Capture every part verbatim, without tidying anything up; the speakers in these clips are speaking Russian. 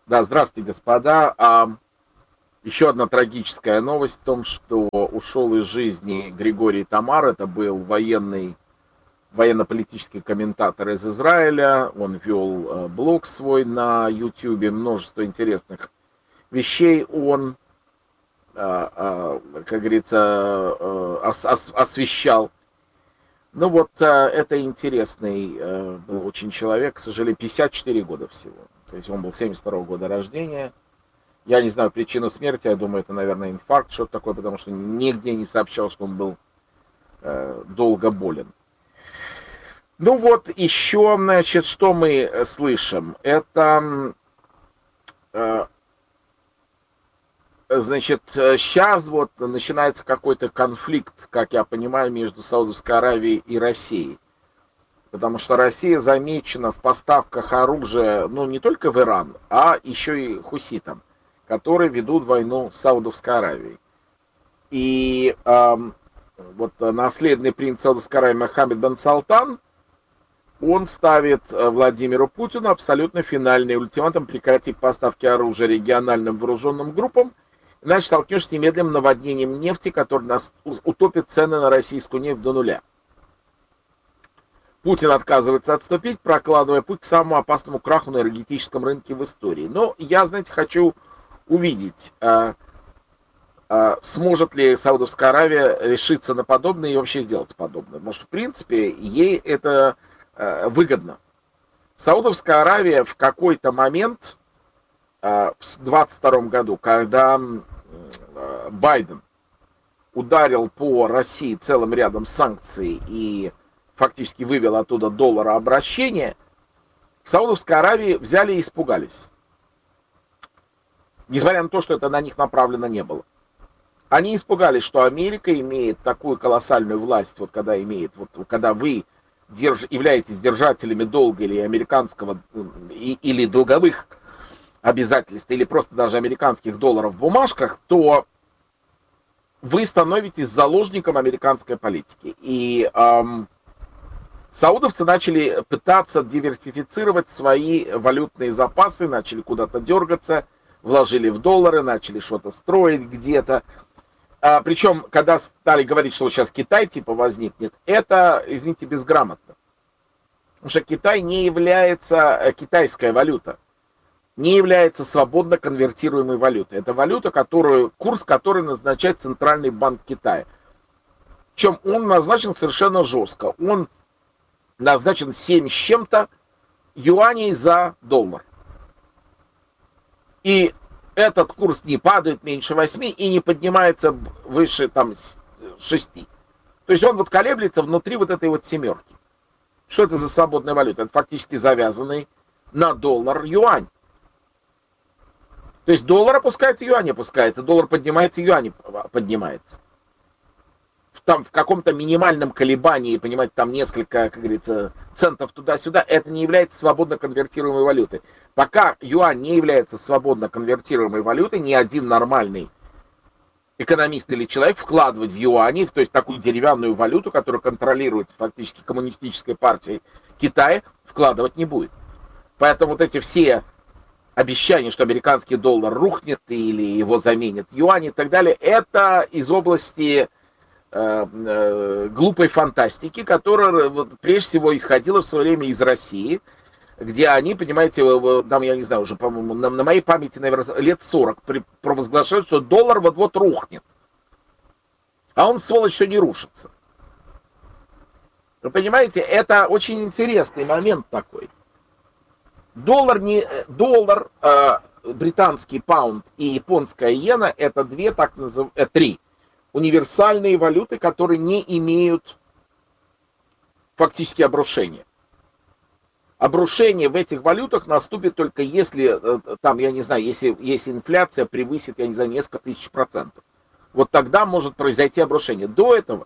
Да, здравствуйте, господа. А, еще одна трагическая новость в том, что ушел из жизни Григорий Тамар. Это был военный, военно-политический комментатор из Израиля. Он вел э, блог свой на Ютьюбе, множество интересных вещей он, э, э, как говорится, э, ос- ос- освещал. Ну вот, э, это интересный э, был очень человек, к сожалению, пятьдесят четыре года всего. То есть он был семьдесят второго года рождения. Я не знаю причину смерти, я думаю, это, наверное, инфаркт, что-то такое, потому что нигде не сообщал, что он был э, долго болен. Ну вот, еще, значит, что мы э, слышим? Это, э, значит, сейчас вот начинается какой-то конфликт, как я понимаю, между Саудовской Аравией и Россией. Потому что Россия замечена в поставках оружия, ну, не только в Иран, а еще и хуситам, которые ведут войну с Саудовской Аравией. И эм, вот наследный принц Саудовской Аравии Мохаммед бен Салтан, он ставит Владимиру Путину абсолютно финальный ультиматум: прекратить поставки оружия региональным вооруженным группам, иначе столкнешься с немедленным наводнением нефти, который нас утопит цены на российскую нефть до нуля. Путин отказывается отступить, прокладывая путь к самому опасному краху на энергетическом рынке в истории. Но я, знаете, хочу увидеть, сможет ли Саудовская Аравия решиться на подобное и вообще сделать подобное. Потому что, в принципе, ей это выгодно. Саудовская Аравия в какой-то момент, в двадцать втором году, когда Байден ударил по России целым рядом санкций и фактически вывел оттуда долларообращение, в Саудовской Аравии взяли и испугались. Несмотря на то, что это на них направлено не было. Они испугались, что Америка имеет такую колоссальную власть, вот когда имеет, вот когда вы держ, являетесь держателями долга или американского, и, или долговых обязательств, или просто даже американских долларов в бумажках, то вы становитесь заложником американской политики. И эм, саудовцы начали пытаться диверсифицировать свои валютные запасы, начали куда-то дергаться, вложили в доллары, начали что-то строить где-то. А, причем, когда стали говорить, что вот сейчас Китай типа возникнет, это, извините, безграмотно. Потому что Китай не является, китайская валюта, не является свободно конвертируемой валютой. Это валюта, которую, курс которой назначает Центральный банк Китая. Причем он назначен совершенно жестко. Он назначен семь с чем-то юаней за доллар. И этот курс не падает меньше восьми и не поднимается выше там шести. То есть он вот колеблется внутри вот этой вот семерки. Что это за свободная валюта? Это фактически завязанный на доллар юань. То есть доллар опускается, юань опускается, доллар поднимается, юань поднимается. В, там, в каком-то минимальном колебании, понимаете, там несколько, как говорится, центов туда-сюда, это не является свободно конвертируемой валютой. Пока юань не является свободно конвертируемой валютой, ни один нормальный экономист или человек вкладывать в юани, то есть такую деревянную валюту, которая контролируется фактически коммунистической партией Китая, вкладывать не будет. Поэтому вот эти все обещания, что американский доллар рухнет или его заменит юань и так далее, это из области э, э, глупой фантастики, которая вот, прежде всего исходила в свое время из России, где они, понимаете, там, я не знаю, уже, по-моему, на, на моей памяти, наверное, лет сорок провозглашают, что доллар вот-вот рухнет. А он, сволочь, все не рушится. Вы понимаете, это очень интересный момент такой. Доллар, не, доллар э, британский паунд и японская иена — это две, так называемые, э, три универсальные валюты, которые не имеют фактически обрушения. Обрушение в этих валютах наступит только если, там, я не знаю, если, если инфляция превысит, я не знаю, несколько тысяч процентов. Вот тогда может произойти обрушение. До этого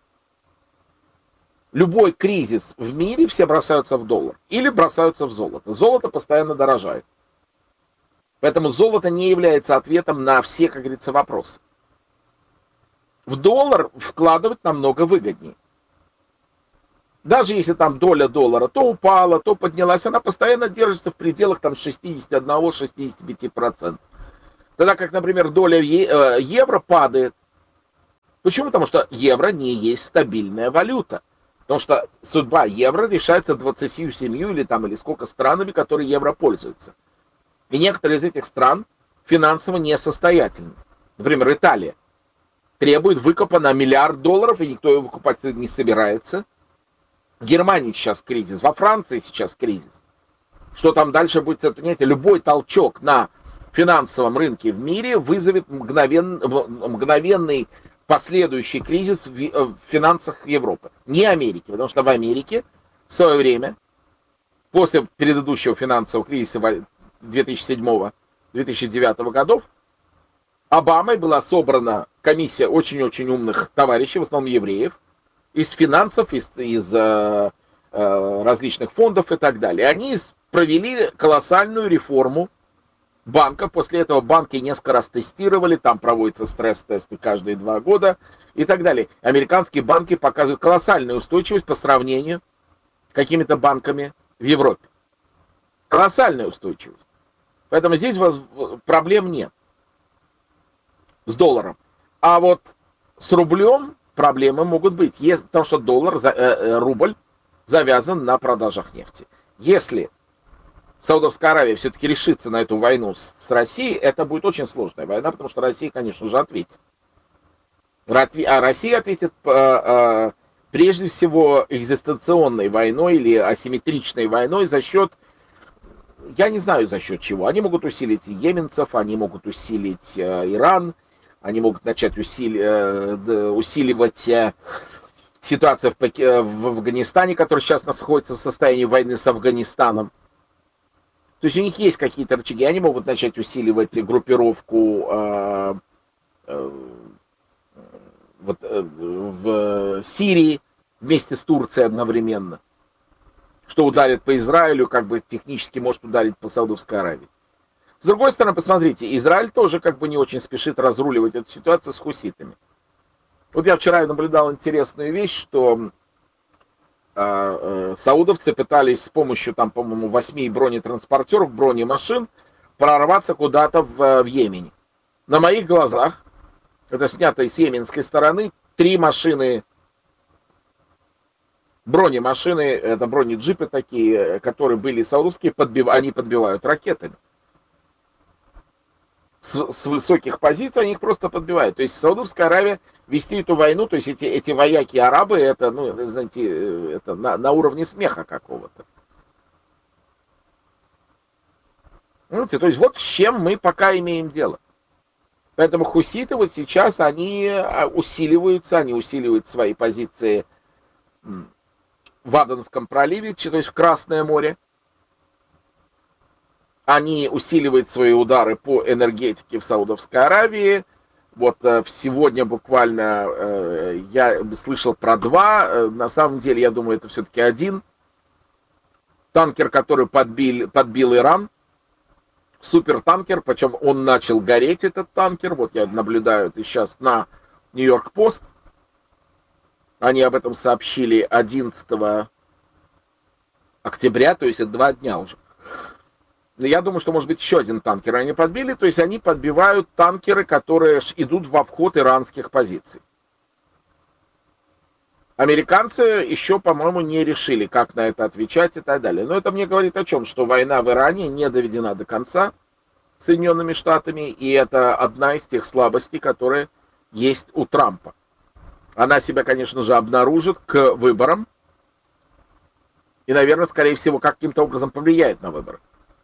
любой кризис в мире, все бросаются в доллар или бросаются в золото. Золото постоянно дорожает. Поэтому золото не является ответом на все, как говорится, вопросы. В доллар вкладывать намного выгоднее. Даже если там доля доллара то упала, то поднялась, она постоянно держится в пределах там шестьдесят один - шестьдесят пять процентов. Тогда как, например, доля евро падает. Почему? Потому что евро не есть стабильная валюта. Потому что судьба евро решается двадцатью семью или там или сколько странами, которые евро пользуются. И некоторые из этих стран финансово несостоятельны. Например, Италия требует выкупа на миллиард долларов, и никто его выкупать не собирается. В Германии сейчас кризис, во Франции сейчас кризис. Что там дальше будет, это нет. Любой толчок на финансовом рынке в мире вызовет мгновен, мгновенный последующий кризис в финансах Европы. Не Америки, потому что в Америке в свое время, после предыдущего финансового кризиса две тысячи седьмого - две тысячи девятого годов, Обамой была собрана комиссия очень-очень умных товарищей, в основном евреев, из финансов, из, из э, э, различных фондов и так далее. Они провели колоссальную реформу банка. После этого банки несколько раз тестировали, там проводятся стресс-тесты каждые два года и так далее. Американские банки показывают колоссальную устойчивость по сравнению с какими-то банками в Европе. Колоссальная устойчивость. Поэтому здесь проблем нет с долларом. А вот с рублем проблемы могут быть, если, потому что доллар, э, рубль завязан на продажах нефти. Если Саудовская Аравия все-таки решится на эту войну с, с Россией, это будет очень сложная война, потому что Россия, конечно же, ответит. А Россия ответит э, э, прежде всего экзистенционной войной или асимметричной войной за счет, я не знаю за счет чего. Они могут усилить йеменцев, они могут усилить э, Иран, они могут начать усили, э, усиливать э, ситуацию в, в Афганистане, которая сейчас находится в состоянии войны с Афганистаном. То есть у них есть какие-то рычаги, они могут начать усиливать группировку э, э, вот, э, в Сирии вместе с Турцией одновременно, что ударит по Израилю, как бы технически может ударить по Саудовской Аравии. С другой стороны, посмотрите, Израиль тоже как бы не очень спешит разруливать эту ситуацию с хуситами. Вот я вчера наблюдал интересную вещь, что э, э, саудовцы пытались с помощью, там, по-моему, восьми бронетранспортеров, бронемашин прорваться куда-то в, в Йемене. На моих глазах, это снято с йеменской стороны, три машины, бронемашины, это бронеджипы такие, которые были саудовские, подбив, они подбивают ракетами. С, с высоких позиций они их просто подбивают. То есть Саудовская Аравия вести эту войну, то есть эти, эти вояки-арабы, это, ну, знаете, это на, на уровне смеха какого-то. Знаете, то есть вот с чем мы пока имеем дело. Поэтому хуситы вот сейчас, они усиливаются, они усиливают свои позиции в Аденском проливе, то есть в Красное море. Они усиливают свои удары по энергетике в Саудовской Аравии. Вот сегодня буквально я слышал про два. На самом деле, я думаю, это все-таки один. Танкер, который подбил, подбил Иран. Супертанкер, причем он начал гореть, этот танкер. Вот я наблюдаю это сейчас на Нью-Йорк Пост. Они об этом сообщили одиннадцатого октября, то есть это два дня уже. Я думаю, что может быть еще один танкер они подбили, то есть они подбивают танкеры, которые идут в обход иранских позиций. Американцы еще, по-моему, не решили, как на это отвечать и так далее. Но это мне говорит о чем? Что война в Иране не доведена до конца Соединенными Штатами, и это одна из тех слабостей, которые есть у Трампа. Она себя, конечно же, обнаружит к выборам и, наверное, скорее всего, каким-то образом повлияет на выборы.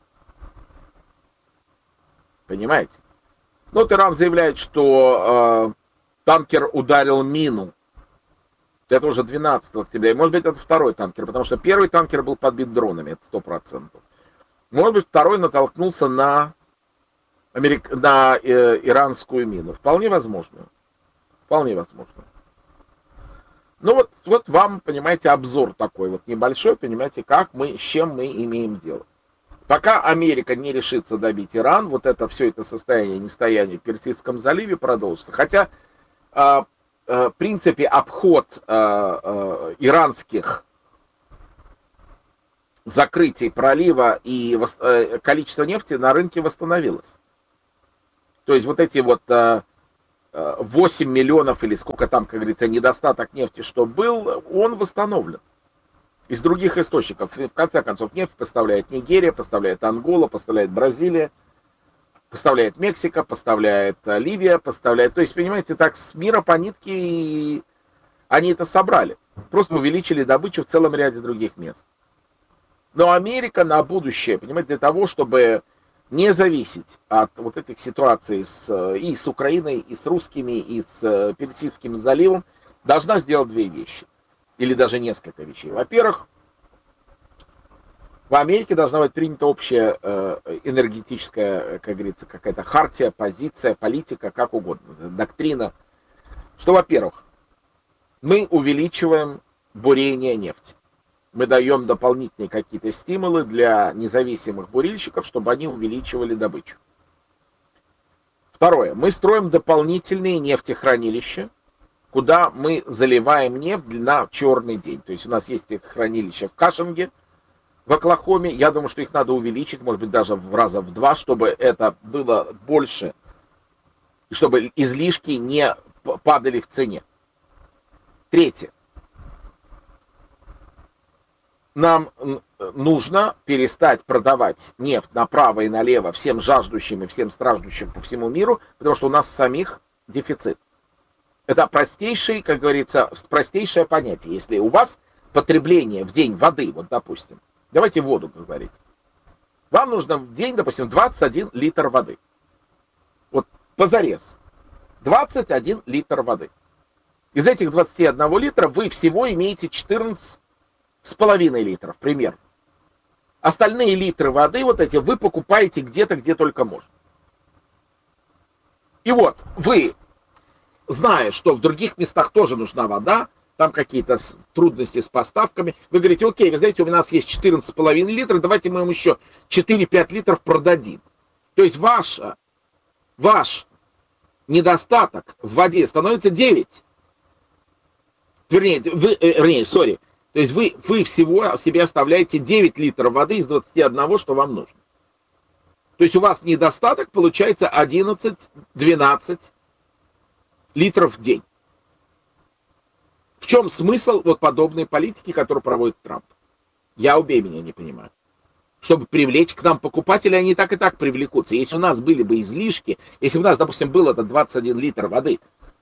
Понимаете? Ну, вот Иран заявляет, что э, танкер ударил мину. Это уже двенадцатого октября. И, может быть, это второй танкер, потому что первый танкер был подбит дронами, это сто процентов. Может быть, второй натолкнулся на, америк... на э, иранскую мину. Вполне возможно. Вполне возможно. Ну, вот, вот вам, понимаете, обзор такой вот небольшой, понимаете, как мы, с чем мы имеем дело. Пока Америка не решится добить Иран, вот это все это состояние нестояния в Персидском заливе продолжится. Хотя, э, э, в принципе, обход э, э, иранских закрытий пролива и количество нефти на рынке восстановилось. То есть вот эти вот восемь миллионов или сколько там, как говорится, недостаток нефти, что был, он восстановлен. Из других источников. И в конце концов, нефть поставляет Нигерия, поставляет Ангола, поставляет Бразилия, поставляет Мексика, поставляет Ливия, поставляет... То есть, понимаете, так с мира по нитке они это собрали. Просто увеличили добычу в целом ряде других мест. Но Америка на будущее, понимаете, для того, чтобы не зависеть от вот этих ситуаций с, и с Украиной, и с русскими, и с Персидским заливом, должна сделать две вещи. Или даже несколько вещей. Во-первых, в Америке должна быть принята общая э, энергетическая, как говорится, какая-то хартия, позиция, политика, как угодно, доктрина. Что, во-первых, мы увеличиваем бурение нефти. Мы даем дополнительные какие-то стимулы для независимых бурильщиков, чтобы они увеличивали добычу. Второе. Мы строим дополнительные нефтехранилища, куда мы заливаем нефть на черный день. То есть у нас есть хранилища в Кашинге, в Оклахоме. Я думаю, что их надо увеличить, может быть, даже в раза в два, чтобы это было больше, и чтобы излишки не падали в цене. Третье. Нам нужно перестать продавать нефть направо и налево всем жаждущим и всем страждущим по всему миру, потому что у нас самих дефицит. Это простейшее, как говорится, простейшее понятие. Если у вас потребление в день воды, вот допустим, давайте воду говорить, вам нужно в день, допустим, двадцать один литр воды. Вот позарез. двадцать один литр воды. Из этих двадцати одного литра вы всего имеете четырнадцать с половиной литров, примерно. Остальные литры воды, вот эти, вы покупаете где-то, где только можно. И вот, вы, зная, что в других местах тоже нужна вода, там какие-то трудности с поставками, вы говорите, окей, вы знаете, у нас есть четырнадцать с половиной литров, давайте мы им еще четыре-пять литров продадим. То есть ваша, ваш недостаток в воде становится девять. Вернее, вы, э, вернее, сори. То есть вы, вы всего себе оставляете девять литров воды из двадцати одного, что вам нужно. То есть у вас недостаток получается одиннадцать-двенадцать литров в день. В чем смысл вот подобной политики, которую проводит Трамп? Я, убей меня, не понимаю. Чтобы привлечь к нам покупателей, они так и так привлекутся. Если у нас были бы излишки, если бы у нас, допустим, был этот двадцать один литр воды,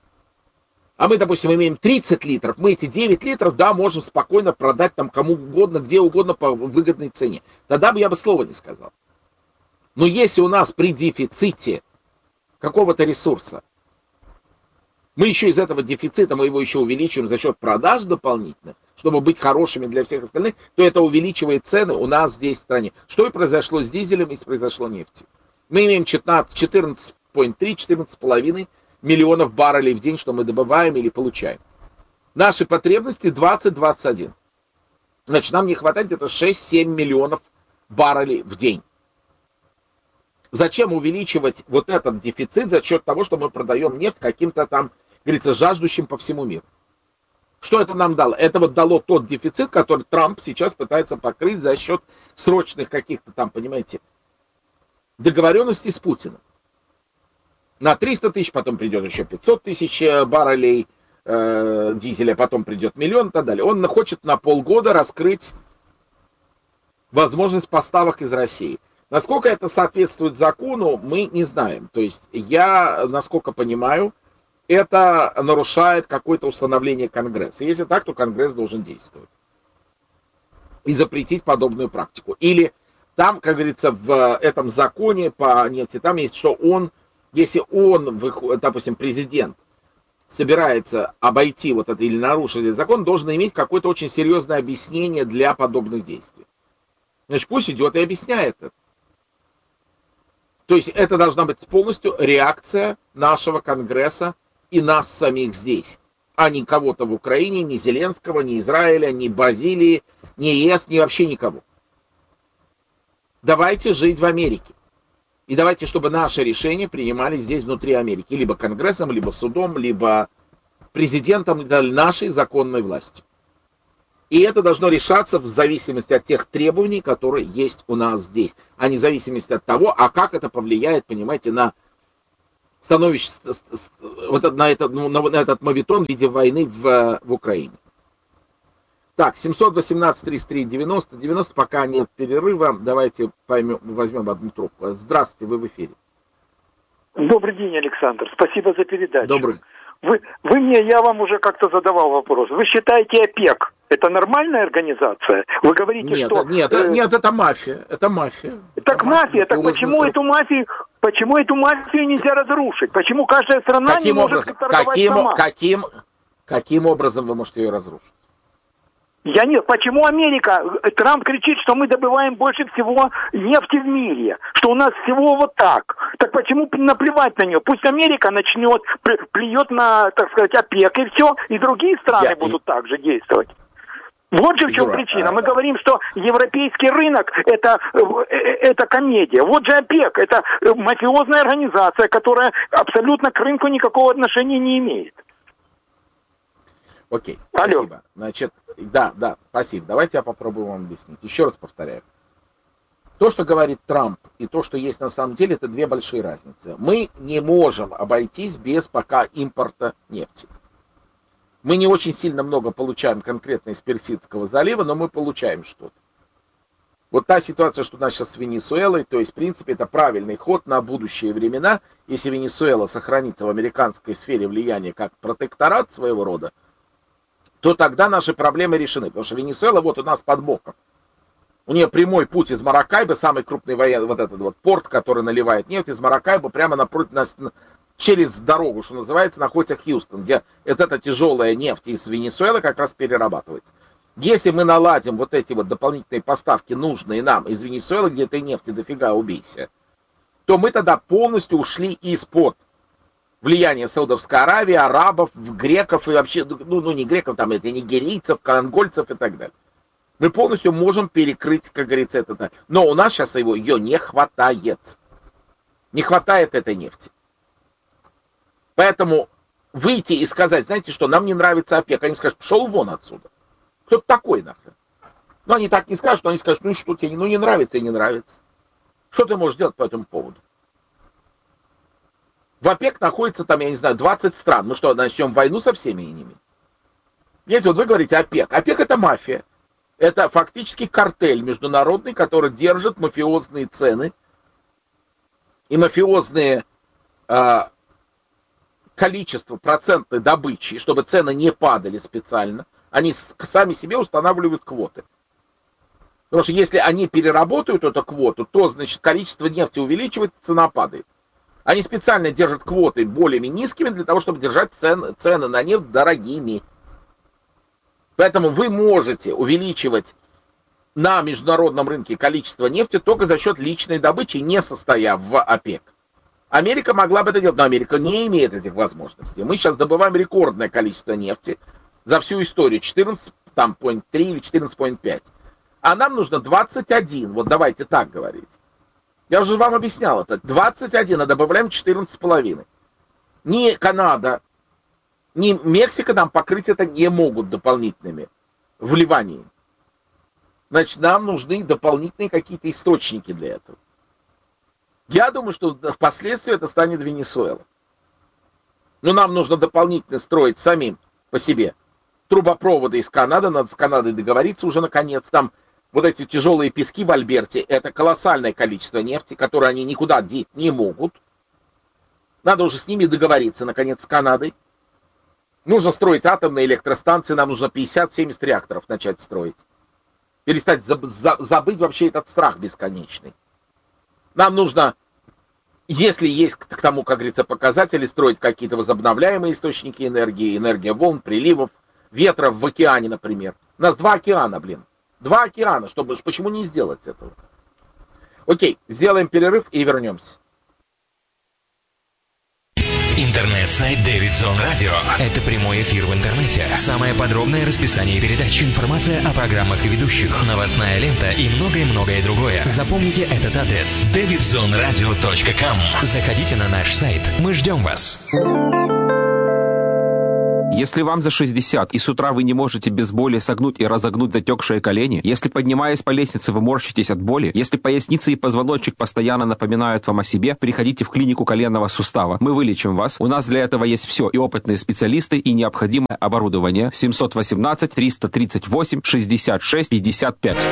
а мы, допустим, имеем тридцать литров, мы эти девять литров, да, можем спокойно продать там кому угодно, где угодно по выгодной цене. Тогда бы я бы слова не сказал. Но если у нас при дефиците какого-то ресурса, мы еще из этого дефицита, мы его еще увеличиваем за счет продаж дополнительных, чтобы быть хорошими для всех остальных, то это увеличивает цены у нас здесь в стране. Что и произошло с дизелем, и произошло нефтью. Мы имеем четырнадцать целых три - четырнадцать с половиной миллионов баррелей в день, что мы добываем или получаем. Наши потребности двадцать - двадцать один. Значит, нам не хватает где-то шесть-семь миллионов баррелей в день. Зачем увеличивать вот этот дефицит за счет того, что мы продаем нефть каким-то там, говорится, жаждущим по всему миру? Что это нам дало? Это вот дало тот дефицит, который Трамп сейчас пытается покрыть за счет срочных каких-то там, понимаете, договоренностей с Путиным. На триста тысяч, потом придет еще пятьсот тысяч баррелей э, дизеля, потом придет миллион и так далее. Он хочет на полгода раскрыть возможность поставок из России. Насколько это соответствует закону, мы не знаем. То есть я, насколько понимаю, это нарушает какое-то установление Конгресса. Если так, то Конгресс должен действовать и запретить подобную практику. Или там, как говорится, в этом законе по нефти, там есть, что он, если он, допустим, президент, собирается обойти вот это или нарушить этот закон, должен иметь какое-то очень серьезное объяснение для подобных действий. Значит, пусть идет и объясняет это. То есть это должна быть полностью реакция нашего Конгресса и нас самих здесь, а не кого-то в Украине, ни Зеленского, ни Израиля, ни Бразилии, ни ЕС, ни вообще никого. Давайте жить в Америке. И давайте, чтобы наши решения принимались здесь, внутри Америки. Либо Конгрессом, либо судом, либо президентом, нашей законной власти. И это должно решаться в зависимости от тех требований, которые есть у нас здесь, а не в зависимости от того, а как это повлияет, понимаете, на становище, вот на этот, на этот моветон в виде войны в, в Украине. Так, семьсот восемнадцать тридцать три девяносто девяносто, пока нет перерыва, давайте поймем, возьмем одну трубку. Здравствуйте, вы в эфире. Добрый день, Александр, спасибо за передачу. Добрый. Вы, вы мне, я вам уже как-то задавал вопрос. Вы считаете ОПЕК это нормальная организация? Вы говорите, нет, что... Нет, э, нет, это мафия, это мафия. Так это мафия, мафия. так почему эту мафию, почему эту мафию нельзя разрушить? Почему каждая страна каким не может образом, торговать каким, сама? Каким, каким образом вы можете ее разрушить? Я нет. Почему Америка? Трамп кричит, что мы добываем больше всего нефти в мире, что у нас всего вот так. Так почему наплевать на нее? Пусть Америка начнет, плюет на, так сказать, ОПЕК и все, и другие страны Я... будут так же действовать. Вот же в чем Юра, причина. Мы а... говорим, что европейский рынок это, это комедия. Вот же ОПЕК, это мафиозная организация, которая абсолютно к рынку никакого отношения не имеет. Окей, Алло. Спасибо. Значит, да, да, спасибо. Давайте я попробую вам объяснить. Еще раз повторяю. То, что говорит Трамп, и то, что есть на самом деле, это две большие разницы. Мы не можем обойтись без пока импорта нефти. Мы не очень сильно много получаем конкретно из Персидского залива, но мы получаем что-то. Вот та ситуация, что у нас сейчас с Венесуэлой, то есть, в принципе, это правильный ход на будущие времена. Если Венесуэла сохранится в американской сфере влияния как протекторат своего рода, то тогда наши проблемы решены. Потому что Венесуэла вот у нас под боком. У нее прямой путь из Маракайбо, самый крупный военный, вот этот вот порт, который наливает нефть, из Маракайбо прямо напротив нас, через дорогу, что называется, находится Хьюстон, где вот эта тяжелая нефть из Венесуэлы как раз перерабатывается. Если мы наладим вот эти вот дополнительные поставки, нужные нам из Венесуэлы, где этой нефти дофига убейся, то мы тогда полностью ушли из-под влияние Саудовской Аравии, арабов, греков и вообще, ну, ну не греков, там это нигерийцев, конгольцев и так далее. Мы полностью можем перекрыть, как говорится, это. Но у нас сейчас его, ее не хватает. Не хватает этой нефти. Поэтому выйти и сказать, знаете что, нам не нравится ОПЕК, они скажут, пошел вон отсюда. Кто такой нахрен? Но они так не скажут, но они скажут, ну что тебе, ну не нравится и не нравится. Что ты можешь делать по этому поводу? В ОПЕК находится там, я не знаю, двадцать стран. Ну что, начнем войну со всеми ними? Видите, вот вы говорите ОПЕК. ОПЕК это мафия. Это фактически картель международный, который держит мафиозные цены и мафиозные э, количество, процентной добычи, чтобы цены не падали специально. Они сами себе устанавливают квоты. Потому что если они переработают эту квоту, то, значит, количество нефти увеличивается, цена падает. Они специально держат квоты более низкими для того, чтобы держать цены, цены на нефть дорогими. Поэтому вы можете увеличивать на международном рынке количество нефти только за счет личной добычи, не состоя в ОПЕК. Америка могла бы это делать, но Америка не имеет этих возможностей. Мы сейчас добываем рекордное количество нефти за всю историю, четырнадцать целых три или четырнадцать целых пять. А нам нужно двадцать один, вот давайте так говорить. Я уже вам объяснял это. двадцать один, а добавляем четырнадцать с половиной. Ни Канада, ни Мексика нам покрыть это не могут дополнительными вливаниями. Значит, нам нужны дополнительные какие-то источники для этого. Я думаю, что впоследствии это станет Венесуэла. Но нам нужно дополнительно строить самим по себе трубопроводы из Канады. Надо с Канадой договориться уже наконец. Там вот эти тяжелые пески в Альберте, это колоссальное количество нефти, которое они никуда деть не могут. Надо уже с ними договориться, наконец, с Канадой. Нужно строить атомные электростанции, нам нужно пятьдесят-семьдесят реакторов начать строить. Перестать забыть вообще этот страх бесконечный. Нам нужно, если есть к тому, как говорится, показатели, строить какие-то возобновляемые источники энергии, энергия волн, приливов, ветров в океане, например. У нас два океана, блин. Два океана, чтобы, почему не сделать этого? Окей, сделаем перерыв и вернемся. Интернет-сайт Davidson Radio. Это прямой эфир в интернете. Самое подробное расписание передач, информация о программах и ведущих, новостная лента и многое-многое другое. Запомните этот адрес: дэвидсон радио точка ком. Заходите на наш сайт. Мы ждем вас. Если вам за шестьдесят, и с утра вы не можете без боли согнуть и разогнуть затекшие колени, если, поднимаясь по лестнице, вы морщитесь от боли, если поясница и позвоночник постоянно напоминают вам о себе, приходите в клинику коленного сустава. Мы вылечим вас. У нас для этого есть все. И опытные специалисты, и необходимое оборудование. семьсот восемнадцать триста тридцать восемь шестьдесят шесть пятьдесят пять.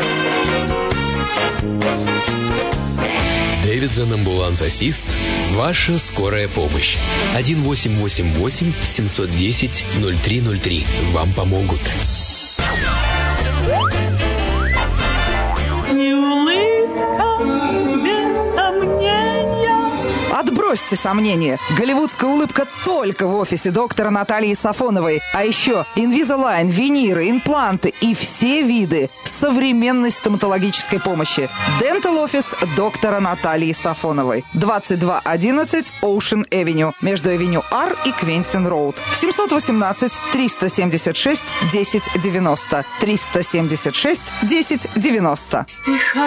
Дэвидсон Ambulance Assist. Ваша скорая помощь. один восемь восемь восемь семь один ноль ноль три ноль три. Вам помогут. И улыбка без сомнения. Отбросьте сомнения. Голливудская улыбка только в офисе доктора Натальи Сафоновой. А еще Invisalign, виниры, импланты и все виды современной стоматологической помощи. Dental Office доктора Натальи Сафоновой. двадцать два одиннадцать Ocean Avenue. Между Авеню Ар и Квентин Роуд. семьсот восемнадцать триста семьдесят шесть десять девяносто. триста семьдесят шесть десять девяносто.